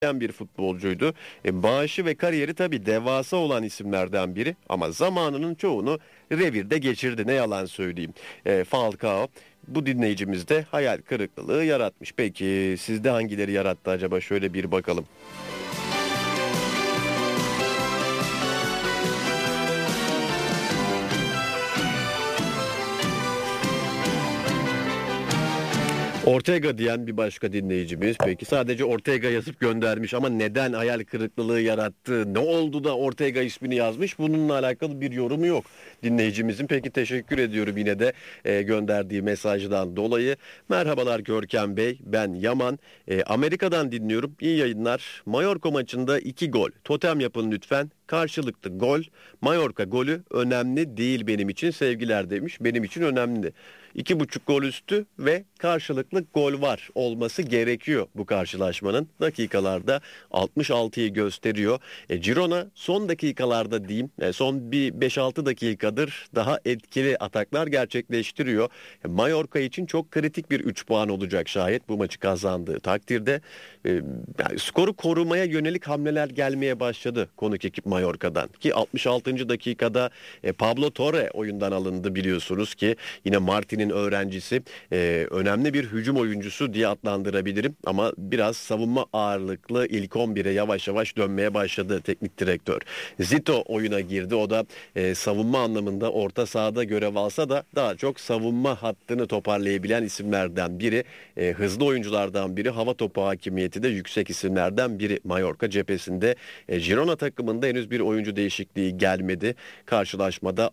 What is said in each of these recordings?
bir futbolcuydu. Maaşı ve kariyeri tabii devasa olan isimlerden biri ama zamanının çoğunu revirde geçirdi, ne yalan söyleyeyim. Falcao bu dinleyicimizde hayal kırıklığı yaratmış. Peki sizde hangileri yarattı acaba, şöyle bir bakalım. Ortega diyen bir başka dinleyicimiz. Peki sadece Ortega yazıp göndermiş ama neden hayal kırıklığı yarattı? Ne oldu da Ortega ismini yazmış? Bununla alakalı bir yorumu yok dinleyicimizin. Peki teşekkür ediyorum yine de gönderdiği mesajdan dolayı. Merhabalar Görkem Bey, ben Yaman. Amerika'dan dinliyorum. İyi yayınlar. Mallorca maçında 2 gol. Totem yapın lütfen. Karşılıklı gol. Mallorca golü önemli değil benim için, sevgiler demiş. Benim için önemli. 2,5 gol üstü ve karşılıklı gol var olması gerekiyor bu karşılaşmanın. Dakikalarda 66'yı gösteriyor. Girona son dakikalarda diyeyim, son bir 5-6 dakikadır daha etkili ataklar gerçekleştiriyor. Mallorca için çok kritik bir 3 puan olacak şayet bu maçı kazandığı takdirde. Yani skoru korumaya yönelik hamleler gelmeye başladı konuk ekip Mallorca'dan. Ki 66. dakikada Pablo Torre oyundan alındı, biliyorsunuz ki yine Martin'in öğrencisi, önemli bir hücum oyuncusu diye adlandırabilirim ama biraz savunma ağırlıklı ilk 11'e yavaş yavaş dönmeye başladı teknik direktör. Zito oyuna girdi, o da savunma anlamında orta sahada görev alsa da daha çok savunma hattını toparlayabilen isimlerden biri, hızlı oyunculardan biri, hava topu hakimiyeti de yüksek isimlerden biri Mallorca cephesinde. Girona takımında henüz bir oyuncu değişikliği gelmedi. Karşılaşmada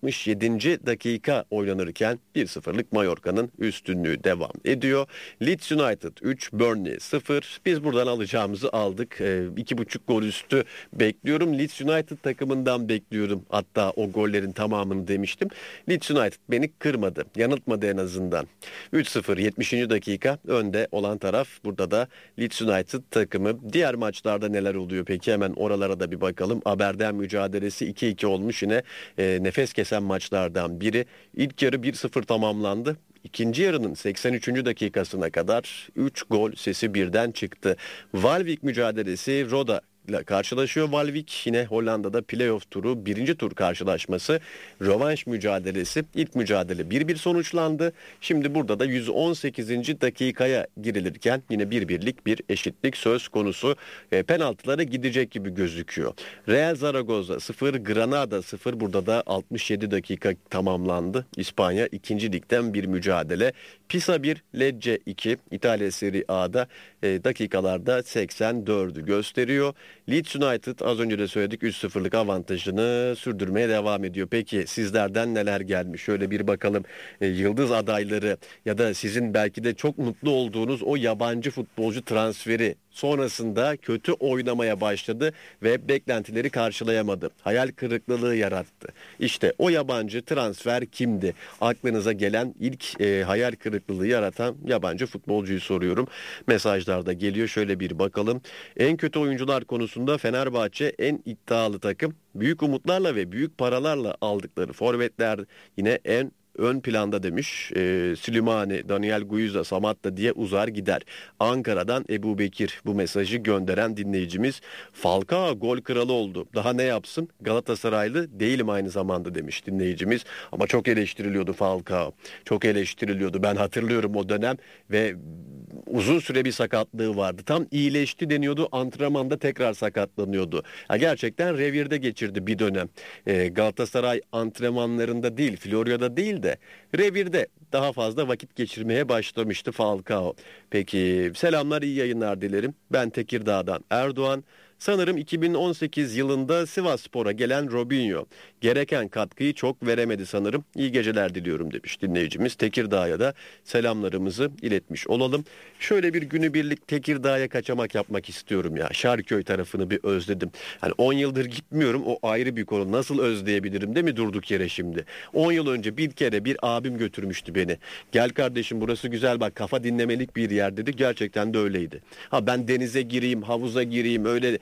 67. dakika oynanırken 1-0'lık Mallorca'nın üstünlüğü devam ediyor. Leeds United 3, Burnley 0. Biz buradan alacağımızı aldık. 2,5 gol üstü bekliyorum. Leeds United takımından bekliyorum. Hatta o gollerin tamamını demiştim. Leeds United beni kırmadı. Yanıltmadı en azından. 3-0 70. dakika önde olan taraf burada da Leeds United takımı. Diğer maçlarda neler oluyor peki? Hemen oralara da bir bakalım. Aberdeen mücadelesi 2-2 olmuş, yine nefes kesen maçlardan biri. İlk yarı 1-0 tamamlandı. İkinci yarının 83. dakikasına kadar 3 gol sesi birden çıktı. Walwijk mücadelesi Roda ile karşılaşıyor. Walwijk yine Hollanda'da playoff turu, birinci tur karşılaşması, rövanş mücadelesi. İlk mücadele 1-1 sonuçlandı. Şimdi burada da 118. dakikaya girilirken yine 1-1'lik bir eşitlik söz konusu. Penaltılara gidecek gibi gözüküyor. Real Zaragoza 0, Granada 0. Burada da 67 dakika tamamlandı. İspanya 2. ligden bir mücadele. Pisa 1, Lecce 2. İtalya Serie A'da dakikalarda 84'ü gösteriyor. Leeds United az önce de söyledik, 3-0'lık avantajını sürdürmeye devam ediyor. Peki sizlerden neler gelmiş? Şöyle bir bakalım. Yıldız adayları ya da sizin belki de çok mutlu olduğunuz o yabancı futbolcu transferi sonrasında kötü oynamaya başladı ve beklentileri karşılayamadı. Hayal kırıklığı yarattı. İşte o yabancı transfer kimdi? Aklınıza gelen ilk hayal kırıklığı yaratan yabancı futbolcuyu soruyorum. Mesajlarda geliyor, şöyle bir bakalım. En kötü oyuncular konusunda Fenerbahçe en iddialı takım. Büyük umutlarla ve büyük paralarla aldıkları forvetler yine en ön planda demiş. Slimani, Daniel Guiza, Samatta diye uzar gider. Ankara'dan Ebu Bekir bu mesajı gönderen dinleyicimiz. Falcao gol kralı oldu. Daha ne yapsın? Galatasaraylı değilim aynı zamanda demiş dinleyicimiz. Ama çok eleştiriliyordu Falcao. Çok eleştiriliyordu. Ben hatırlıyorum o dönem ve uzun süre bir sakatlığı vardı. Tam iyileşti deniyordu. Antrenmanda tekrar sakatlanıyordu. Ya gerçekten revirde geçirdi bir dönem. Galatasaray antrenmanlarında değil, Florya'da değil de revirde daha fazla vakit geçirmeye başlamıştı Falcao. Peki selamlar, iyi yayınlar dilerim. Ben Tekirdağ'dan Erdoğan. Sanırım 2018 yılında Sivasspor'a gelen Robinho gereken katkıyı çok veremedi sanırım. İyi geceler diliyorum demiş dinleyicimiz. Tekirdağ'a da selamlarımızı iletmiş olalım. Şöyle bir günübirlik Tekirdağ'a kaçamak yapmak istiyorum ya. Şarköy tarafını bir özledim. Hani 10 yıldır gitmiyorum, o ayrı bir konu. Nasıl özleyebilirim değil mi durduk yere şimdi? 10 yıl önce bir kere bir abim götürmüştü beni. Gel kardeşim burası güzel bak, kafa dinlemelik bir yer dedi. Gerçekten de öyleydi. Ha ben denize gireyim, havuza gireyim öyle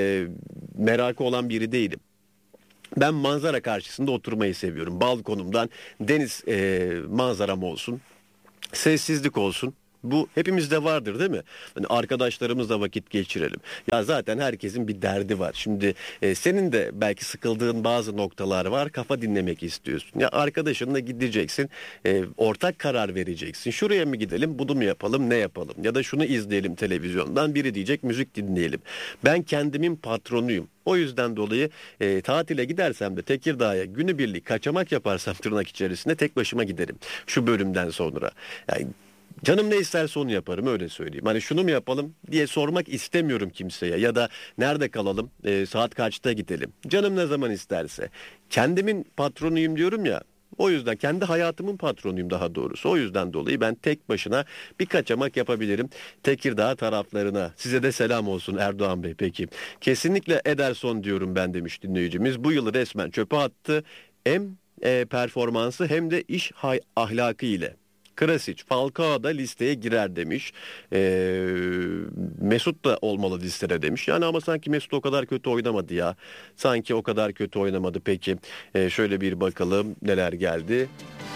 merakı olan biri değilim. Ben manzara karşısında oturmayı seviyorum. Balkonumdan deniz manzaram olsun, sessizlik olsun. Bu hepimizde vardır değil mi? Hani arkadaşlarımızla vakit geçirelim. Ya zaten herkesin bir derdi var. Şimdi senin de belki sıkıldığın bazı noktalar var. Kafa dinlemek istiyorsun. Ya arkadaşınla gideceksin. Ortak karar vereceksin. Şuraya mı gidelim, bunu mu yapalım, ne yapalım? Ya da şunu izleyelim televizyondan. Biri diyecek müzik dinleyelim. Ben kendimin patronuyum. O yüzden dolayı tatile gidersem de Tekirdağ'a günübirlik kaçamak yaparsam tırnak içerisinde tek başıma giderim. Şu bölümden sonra. Yani canım ne isterse onu yaparım, öyle söyleyeyim. Hani şunu mu yapalım diye sormak istemiyorum kimseye. Ya da nerede kalalım, saat kaçta gidelim. Canım ne zaman isterse. Kendimin patronuyum diyorum ya. O yüzden kendi hayatımın patronuyum daha doğrusu. O yüzden dolayı ben tek başına bir kaçamak yapabilirim Tekirdağ taraflarına. Size de selam olsun Erdoğan Bey peki. Kesinlikle Ederson diyorum ben demiş dinleyicimiz. Bu yılı resmen çöpe attı. Hem performansı hem de iş ahlakı ile. Krasic, Falcao da listeye girer demiş. Mesut da olmalı listede demiş. Yani ama sanki Mesut o kadar kötü oynamadı ya. Sanki o kadar kötü oynamadı. Peki şöyle bir bakalım neler geldi.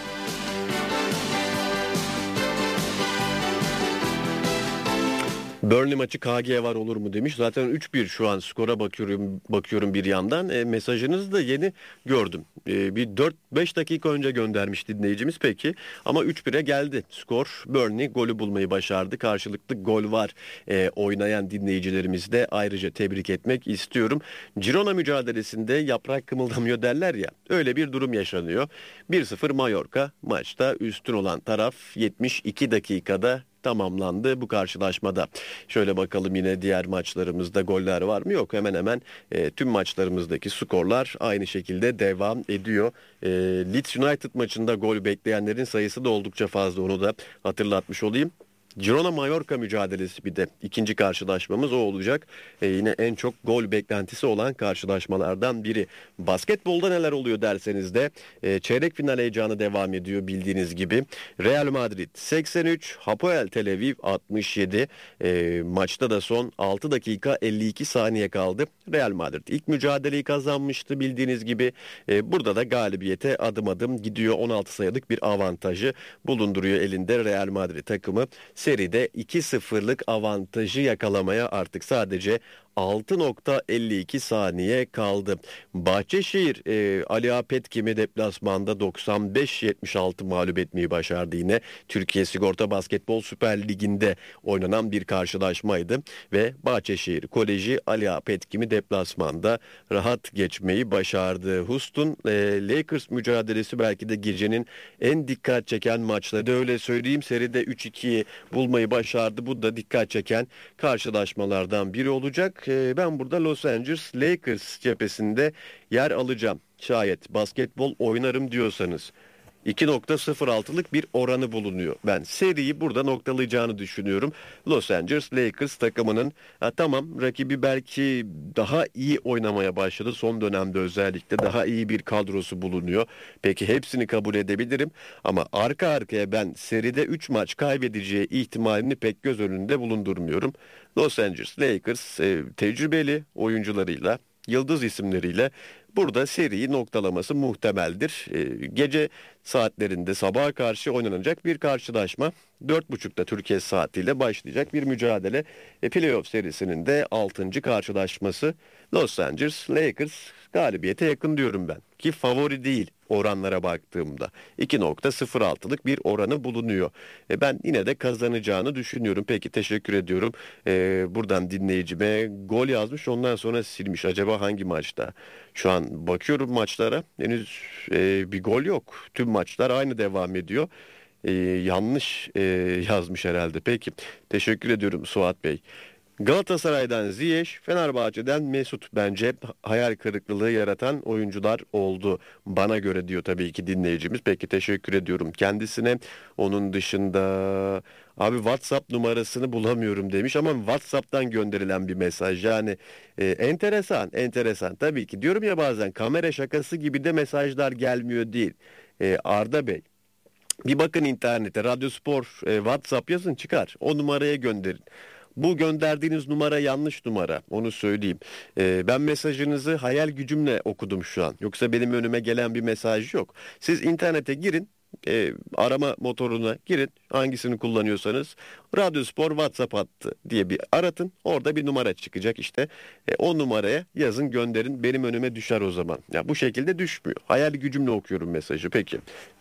Burnley maçı KG var olur mu demiş. Zaten 3-1 şu an skora bakıyorum bir yandan. Mesajınızı da yeni gördüm. Bir 4-5 dakika önce göndermiş dinleyicimiz peki. Ama 3-1'e geldi skor. Burnley golü bulmayı başardı. Karşılıklı gol var oynayan dinleyicilerimizi de ayrıca tebrik etmek istiyorum. Girona mücadelesinde yaprak kımıldamıyor derler ya. Öyle bir durum yaşanıyor. 1-0 Mallorca, maçta üstün olan taraf 72 dakikada tamamlandı bu karşılaşmada. Şöyle bakalım yine diğer maçlarımızda goller var mı? Yok, hemen hemen tüm maçlarımızdaki skorlar aynı şekilde devam ediyor. Leeds United maçında gol bekleyenlerin sayısı da oldukça fazla, onu da hatırlatmış olayım. Girona Mallorca mücadelesi bir de ikinci karşılaşmamız o olacak. Yine en çok gol beklentisi olan karşılaşmalardan biri. Basketbolda neler oluyor derseniz de çeyrek final heyecanı devam ediyor bildiğiniz gibi. Real Madrid 83, Hapoel Tel Aviv 67. Maçta da son 6 dakika 52 saniye kaldı. Real Madrid ilk mücadeleyi kazanmıştı bildiğiniz gibi. Burada da galibiyete adım adım gidiyor. 16 sayılık bir avantajı bulunduruyor elinde Real Madrid takımı. Seride 2-0'lık avantajı yakalamaya artık sadece 6.52 saniye kaldı. Bahçeşehir Ali Apetki'mi deplasmanda 95-76 mağlup etmeyi başardı yine. Türkiye Sigorta Basketbol Süper Ligi'nde oynanan bir karşılaşmaydı ve Bahçeşehir Koleji Ali Apetki'mi deplasmanda rahat geçmeyi başardı. Houston Lakers mücadelesi belki de gecenin en dikkat çeken maçları, öyle söyleyeyim. Seride 3-2'yi bulmayı başardı. Bu da dikkat çeken karşılaşmalardan biri olacak. Ben burada Los Angeles Lakers cephesinde yer alacağım. Şayet basketbol oynarım diyorsanız 2.06'lık bir oranı bulunuyor. Ben seriyi burada noktalayacağını düşünüyorum. Los Angeles Lakers takımının tamam, rakibi belki daha iyi oynamaya başladı. Son dönemde özellikle daha iyi bir kadrosu bulunuyor. Peki hepsini kabul edebilirim. Ama arka arkaya ben seride 3 maç kaybedeceği ihtimalini pek göz önünde bulundurmuyorum. Los Angeles Lakers tecrübeli oyuncularıyla, yıldız isimleriyle burada seriyi noktalaması muhtemeldir. Gece saatlerinde sabaha karşı oynanacak bir karşılaşma. 4.30'da Türkiye saatiyle başlayacak bir mücadele. Playoff serisinin de 6. karşılaşması. Los Angeles Lakers galibiyete yakın diyorum ben. Ki favori değil oranlara baktığımda. 2.06'lık bir oranı bulunuyor. Ben yine de kazanacağını düşünüyorum. Peki, teşekkür ediyorum. Buradan dinleyicime gol yazmış, ondan sonra silmiş. Acaba hangi maçta? Şu an bakıyorum maçlara. Henüz bir gol yok. Tüm maçlar aynı devam ediyor. Yanlış yazmış herhalde. Peki, teşekkür ediyorum Suat Bey. Galatasaray'dan Ziyech, Fenerbahçe'den Mesut bence hayal kırıklığı yaratan oyuncular oldu bana göre diyor tabii ki dinleyicimiz. Peki, teşekkür ediyorum kendisine. Onun dışında abi WhatsApp numarasını bulamıyorum demiş ama WhatsApp'tan gönderilen bir mesaj. Yani enteresan tabii ki, diyorum ya, bazen kamera şakası gibi de mesajlar gelmiyor değil. Arda Bey, bir bakın internete, Radyospor WhatsApp yazın, çıkar. O numaraya gönderin. Bu gönderdiğiniz numara yanlış numara, onu söyleyeyim. Ben mesajınızı hayal gücümle okudum şu an. Yoksa benim önüme gelen bir mesaj yok. Siz internete girin, arama motoruna girin, hangisini kullanıyorsanız, Radyospor WhatsApp hattı diye bir aratın. Orada bir numara çıkacak işte. O numaraya yazın, gönderin, benim önüme düşer o zaman. Ya bu şekilde düşmüyor. Hayal gücümle okuyorum mesajı. Peki.